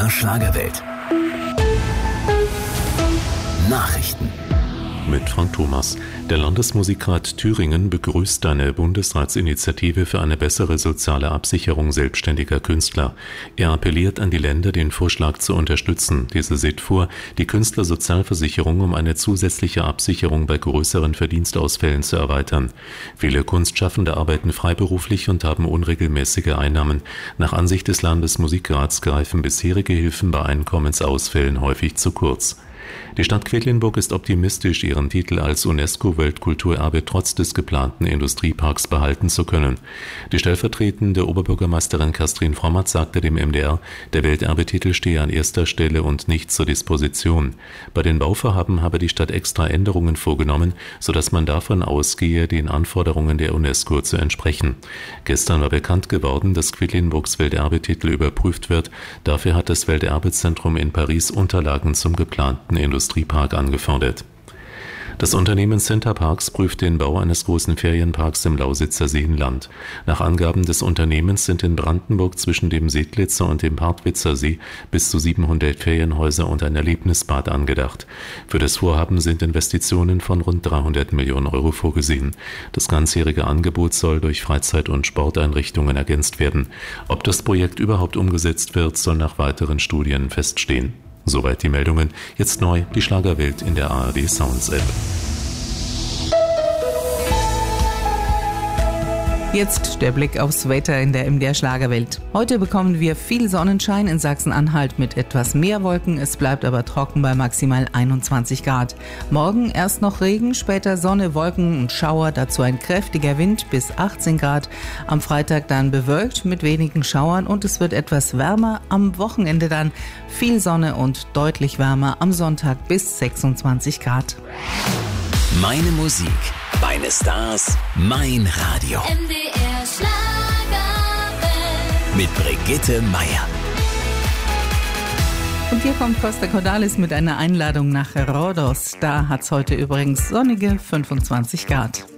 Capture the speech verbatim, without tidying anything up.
R Schlagerwelt. Nachrichten. Mit Frank Thomas. Der Landesmusikrat Thüringen begrüßt eine Bundesratsinitiative für eine bessere soziale Absicherung selbstständiger Künstler. Er appelliert an die Länder, den Vorschlag zu unterstützen. Diese sieht vor, die Künstlersozialversicherung um eine zusätzliche Absicherung bei größeren Verdienstausfällen zu erweitern. Viele Kunstschaffende arbeiten freiberuflich und haben unregelmäßige Einnahmen. Nach Ansicht des Landesmusikrats greifen bisherige Hilfen bei Einkommensausfällen häufig zu kurz. Die Stadt Quedlinburg ist optimistisch, ihren Titel als UNESCO-Weltkulturerbe trotz des geplanten Industrieparks behalten zu können. Die stellvertretende Oberbürgermeisterin Kerstin Frommerz sagte dem M D R, der Welterbetitel stehe an erster Stelle und nicht zur Disposition. Bei den Bauvorhaben habe die Stadt extra Änderungen vorgenommen, sodass man davon ausgehe, den Anforderungen der UNESCO zu entsprechen. Gestern war bekannt geworden, dass Quedlinburgs Welterbetitel überprüft wird. Dafür hat das Welterbezentrum in Paris Unterlagen zum geplanten Industriepark angefordert. Das Unternehmen Center Parcs prüft den Bau eines großen Ferienparks im Lausitzer Seenland. Nach Angaben des Unternehmens sind in Brandenburg zwischen dem Seedlitzer und dem Partwitzer See bis zu siebenhundert Ferienhäuser und ein Erlebnisbad angedacht. Für das Vorhaben sind Investitionen von rund dreihundert Millionen Euro vorgesehen. Das ganzjährige Angebot soll durch Freizeit- und Sporteinrichtungen ergänzt werden. Ob das Projekt überhaupt umgesetzt wird, soll nach weiteren Studien feststehen. Soweit die Meldungen. Jetzt neu die Schlagerwelt in der A R D Sounds App. Jetzt der Blick aufs Wetter in der M D R Schlagerwelt. Heute bekommen wir viel Sonnenschein in Sachsen-Anhalt mit etwas mehr Wolken. Es bleibt aber trocken bei maximal einundzwanzig Grad. Morgen erst noch Regen, später Sonne, Wolken und Schauer, dazu ein kräftiger Wind bis achtzehn Grad. Am Freitag dann bewölkt mit wenigen Schauern und es wird etwas wärmer. Am Wochenende dann viel Sonne und deutlich wärmer. Am Sonntag bis sechsundzwanzig Grad. Meine Musik, meine Stars, mein Radio. M D R Schlagerwelt. Mit Brigitte Meier. Und hier kommt Costa Cordalis mit einer Einladung nach Rhodos. Da hat es heute übrigens sonnige fünfundzwanzig Grad.